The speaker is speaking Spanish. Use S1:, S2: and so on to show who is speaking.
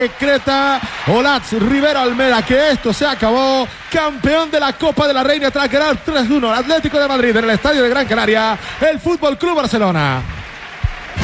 S1: Decreta Olatz Rivero Almeda que esto se acabó. Campeón de la Copa de la Reina tras ganar 3-1 al Atlético de Madrid en el estadio de Gran Canaria, el Fútbol Club Barcelona.